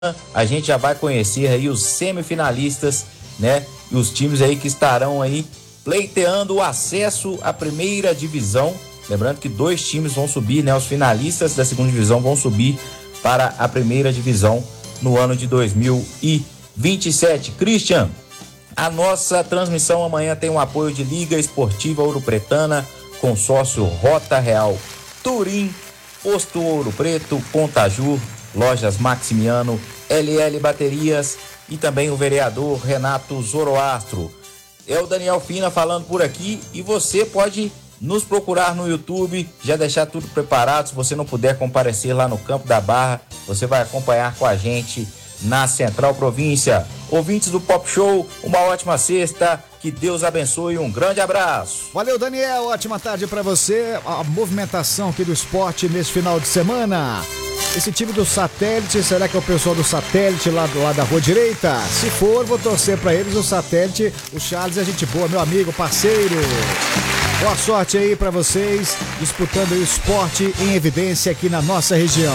a gente já vai conhecer aí os semifinalistas, né? E os times aí que estarão aí pleiteando o acesso à primeira divisão. Lembrando que 2 times vão subir, né? Os finalistas da segunda divisão vão subir para a primeira divisão no ano de 2027. Christian, a nossa transmissão amanhã tem o apoio de Liga Esportiva Ouropretana, Consórcio Rota Real Turim, Posto Ouro Preto, Pontajur, Lojas Maximiano, LL Baterias e também o vereador Renato Zoroastro. É o Daniel Fina falando por aqui e você pode nos procurar no YouTube, já deixar tudo preparado. Se você não puder comparecer lá no Campo da Barra, você vai acompanhar com a gente na Central Província. Ouvintes do Pop Show, uma ótima sexta, que Deus abençoe, um grande abraço. Valeu, Daniel, ótima tarde pra você. A movimentação aqui do esporte nesse final de semana. Esse time do Satélite, será que é o pessoal do Satélite lá da Rua Direita? Se for, vou torcer pra eles. O Satélite, o Charles é gente boa, meu amigo, parceiro. Boa sorte aí pra vocês, disputando o esporte em evidência aqui na nossa região.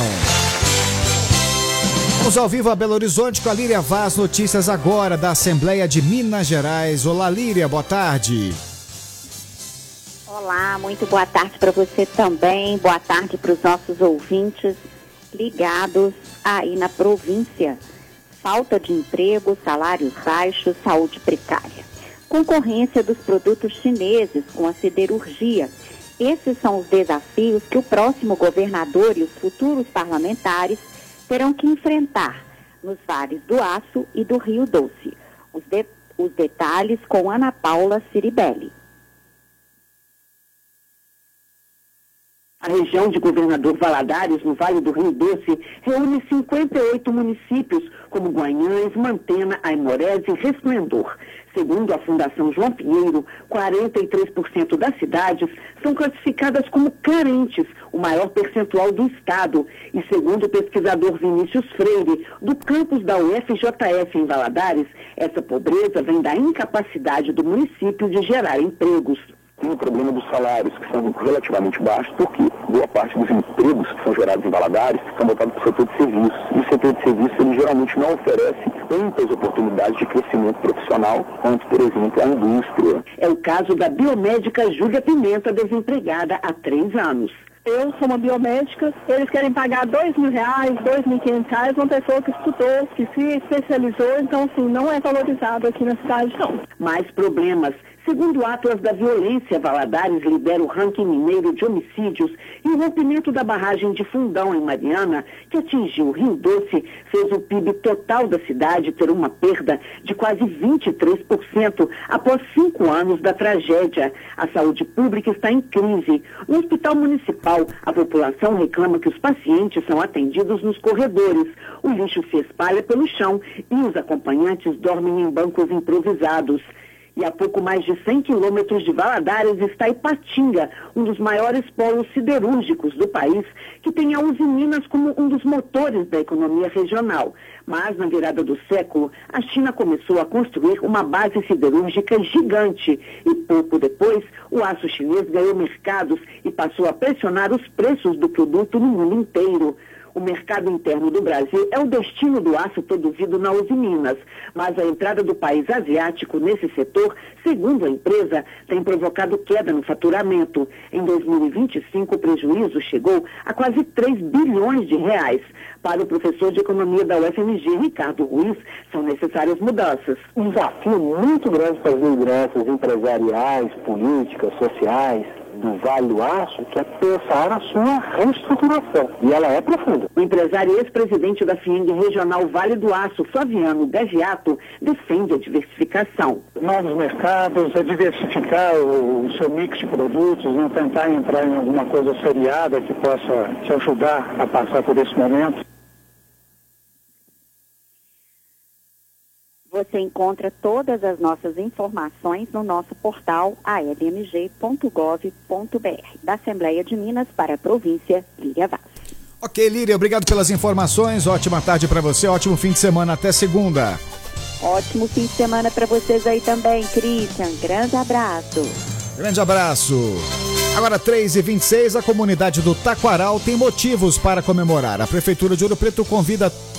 Vamos ao vivo a Belo Horizonte com a Líria Vaz, notícias agora da Assembleia de Minas Gerais. Olá, Líria, boa tarde. Olá, muito boa tarde para você também, boa tarde para os nossos ouvintes ligados aí na província. Falta de emprego, salários baixos, saúde precária. Concorrência dos produtos chineses com a siderurgia. Esses são os desafios que o próximo governador e os futuros parlamentares terão que enfrentar nos vales do Aço e do Rio Doce. Os detalhes com Ana Paula Ciribelli. A região de Governador Valadares, no Vale do Rio Doce, reúne 58 municípios, como Guanhães, Mantena, Aimorés e Resplendor. Segundo a Fundação João Pinheiro, 43% das cidades são classificadas como carentes, o maior percentual do estado. E segundo o pesquisador Vinícius Freire, do campus da UFJF em Valadares, essa pobreza vem da incapacidade do município de gerar empregos. Tem o problema dos salários, que são relativamente baixos, porque boa parte dos empregos que são gerados em Valadares são voltados para o setor de serviços. E o setor de serviços, ele geralmente não oferece tantas oportunidades de crescimento profissional quanto, por exemplo, a indústria. É o caso da biomédica Júlia Pimenta, desempregada há 3 anos. Eu sou uma biomédica, eles querem pagar R$2.000, R$2.500, uma pessoa que estudou, que se especializou, então assim, não é valorizado aqui na cidade, não. Mais problemas. Segundo o Atlas da Violência, Valadares lidera o ranking mineiro de homicídios e o rompimento da barragem de Fundão, em Mariana, que atingiu o Rio Doce, fez o PIB total da cidade ter uma perda de quase 23% após 5 anos da tragédia. A saúde pública está em crise. No hospital municipal, a população reclama que os pacientes são atendidos nos corredores. O lixo se espalha pelo chão e os acompanhantes dormem em bancos improvisados. E a pouco mais de 100 quilômetros de Valadares está Ipatinga, um dos maiores polos siderúrgicos do país, que tem a Usiminas como um dos motores da economia regional. Mas, na virada do século, a China começou a construir uma base siderúrgica gigante. E pouco depois, o aço chinês ganhou mercados e passou a pressionar os preços do produto no mundo inteiro. O mercado interno do Brasil é o destino do aço produzido na Usiminas, mas a entrada do país asiático nesse setor, segundo a empresa, tem provocado queda no faturamento. Em 2025, o prejuízo chegou a quase 3 bilhões de reais. Para o professor de economia da UFMG, Ricardo Ruiz, são necessárias mudanças. Um desafio muito grande para as lideranças empresariais, políticas, sociais do Vale do Aço, que é pensar a sua reestruturação. E ela é profunda. O empresário e ex-presidente da FIENG Regional Vale do Aço, Flaviano Gaviato, defende a diversificação. Novos mercados, é diversificar o seu mix de produtos, não tentar entrar em alguma coisa seriada que possa te ajudar a passar por esse momento. Você encontra todas as nossas informações no nosso portal almg.gov.br, da Assembleia de Minas para a província Líria Vaz. Ok, Líria, obrigado pelas informações, ótima tarde para você, ótimo fim de semana, até segunda. Ótimo fim de semana para vocês aí também, Christian, grande abraço. Grande abraço. Agora 3h26, a comunidade do Taquaral tem motivos para comemorar. A Prefeitura de Ouro Preto convida